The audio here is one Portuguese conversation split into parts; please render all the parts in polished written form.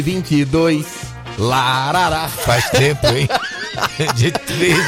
22, larará. Faz tempo, hein? De 13.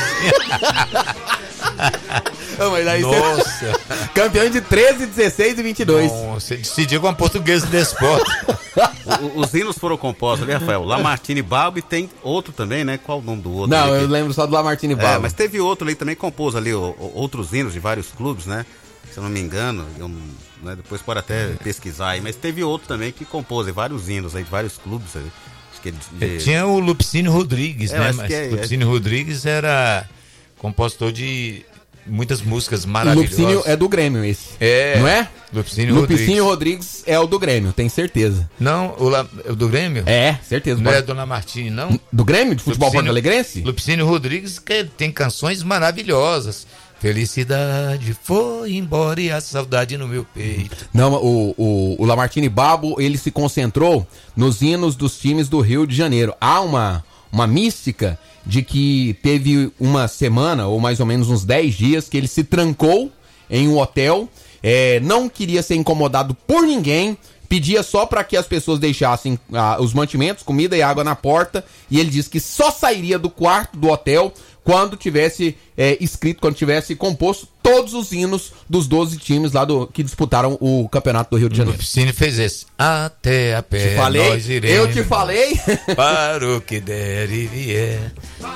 Mas aí Nossa. Campeão de 13, 16 e 22. Nossa, você decidiu com a Portuguesa do Esporte. Os hinos foram compostos ali, Rafael. Lamartine Balbo, e tem outro também, né? Qual o nome do outro? Não, ali? eu lembro só do Lamartine Balbo. Mas teve outro ali também que compôs ali outros hinos de vários clubes, né? Se eu não me engano, né, depois pode até pesquisar aí, mas teve outro também que compôs vários hinos aí de vários clubes. Acho que Tinha o Lupicínio Rodrigues, né? Mas Lupicínio Rodrigues era compositor de muitas músicas maravilhosas. Lupicínio é do Grêmio esse. Não é? Lupicínio Rodrigues é o do Grêmio, tem certeza. Não, o do Grêmio? É, certeza. Não é do Lamartine, não? Do Grêmio, de futebol porto-alegrense? Lupicínio Rodrigues, que tem canções maravilhosas. Felicidade foi embora e a saudade no meu peito. Não, o Lamartine Balbo, ele se concentrou nos hinos dos times do Rio de Janeiro. Há uma mística de que teve uma semana, ou mais ou menos uns 10 dias, que ele se trancou em um hotel, não queria ser incomodado por ninguém, pedia só para que as pessoas deixassem os mantimentos, comida e água na porta, e ele disse que só sairia do quarto do hotel quando tivesse quando tivesse composto todos os hinos dos 12 times lá que disputaram o campeonato do Rio de Janeiro. O Lupicínio fez esse. Até a pé Te falei? nós iremos. Eu te falei? Para o que der e vier.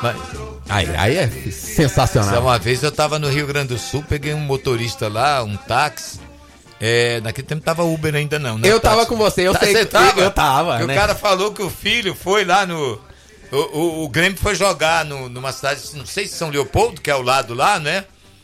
Aí é sensacional. Uma vez eu tava no Rio Grande do Sul, peguei um motorista lá, um táxi. Naquele tempo tava Uber ainda não, né? Eu tava com você, eu sei. Você tava? Eu tava, né? O cara falou que o filho foi lá no... O Grêmio foi jogar numa cidade, não sei se São Leopoldo, que é ao lado lá, né?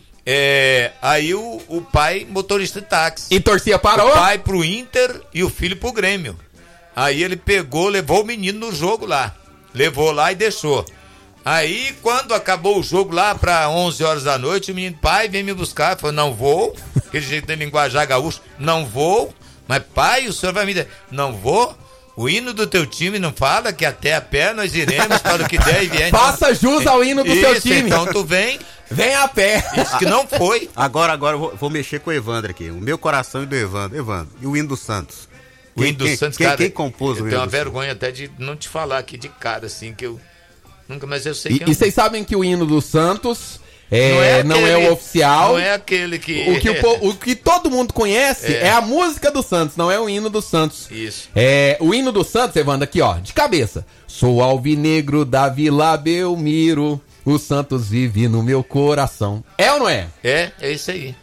Aí o pai, motorista de táxi. E torcia para o pai pro Inter e o filho pro Grêmio. Aí ele levou o menino no jogo lá. Levou lá e deixou. Aí, quando acabou o jogo lá pra 11 horas da noite, o menino, pai, vem me buscar. Falou, não vou. Aquele jeito de linguajar gaúcho, não vou. Mas pai, o senhor vai me dar. Não vou. O hino do teu time não fala que até a pé nós iremos para o que der e vier. Faça jus ao hino do seu time. Então tu vem a pé. Isso que não foi. Agora eu vou mexer com o Evandro aqui. O meu coração e do Evandro. Evandro, e o hino do Santos? O hino do Santos, cara. Quem compôs o hino do Santos? Eu tenho uma vergonha até de não te falar aqui de cara, assim, que eu... Nunca, mas eu sei que... E vocês sabem que o hino do Santos... não é o oficial. Não é aquele que... O que todo mundo conhece é a música do Santos, não é o hino do Santos. Isso. O hino do Santos, Evandro, aqui ó, de cabeça. Sou alvinegro da Vila Belmiro, o Santos vive no meu coração. É ou não é? É isso aí.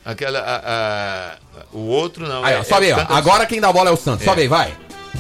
O outro não. Aí, ó, sobe aí, ó. Agora quem dá bola é o Santos. Sobe aí, vai.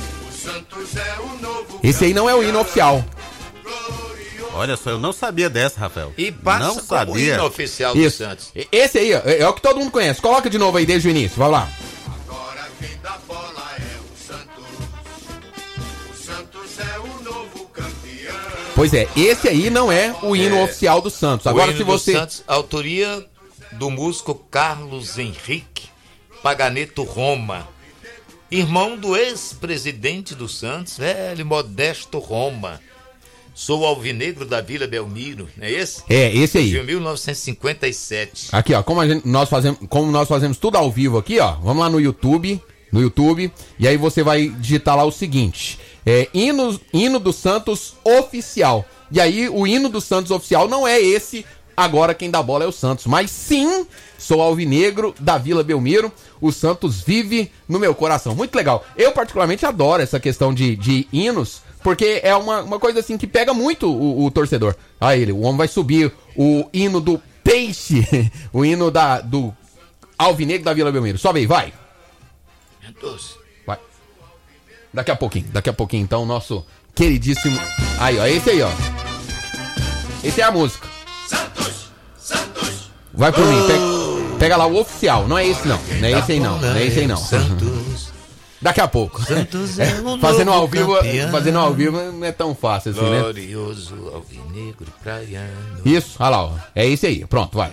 Esse aí não é o hino oficial. Olha só, eu não sabia dessa, Rafael. E passa não sabia. O hino oficial do Santos. Esse aí, ó, é o que todo mundo conhece. Coloca de novo aí desde o início, vai lá. Agora quem dá bola é o Santos. O Santos é o novo campeão. Pois é, esse aí não é o hino oficial do Santos. Agora, se você... Santos, autoria do músico Carlos Henrique Paganeto Roma, irmão do ex-presidente do Santos, velho Modesto Roma. Sou alvinegro da Vila Belmiro, não é esse? Esse aí. De 1957. Aqui, ó, como nós fazemos tudo ao vivo aqui, ó, vamos lá no YouTube, e aí você vai digitar lá o seguinte, hino do Santos oficial. E aí o hino do Santos oficial não é esse, agora quem dá bola é o Santos, mas sim, sou alvinegro da Vila Belmiro, o Santos vive no meu coração. Muito legal. Eu particularmente adoro essa questão de hinos, porque é uma coisa assim que pega muito o torcedor. Aí o homem vai subir o hino do Peixe, o hino do Alvinegro da Vila Belmiro. Sobe aí, vai. Vai. Daqui a pouquinho, então, o nosso queridíssimo... Aí, ó, esse aí, ó. Esse é a música. Santos. Vai por mim, pega lá o oficial. Não é esse não, não é esse aí não. Santos. Daqui a pouco. Fazendo ao vivo não é tão fácil assim, né? Glorioso alvinegro praiano. Isso, olha lá, ó. É esse aí. Pronto, vai.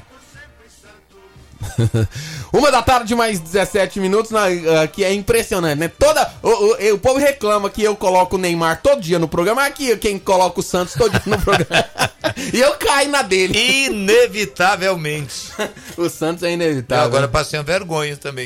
1h mais 17 minutos, que é impressionante, né? O povo reclama que eu coloco o Neymar todo dia no programa. Aqui quem coloca o Santos todo dia no programa. E eu caio na dele. Inevitavelmente. O Santos é inevitável. Eu agora passei uma vergonha também.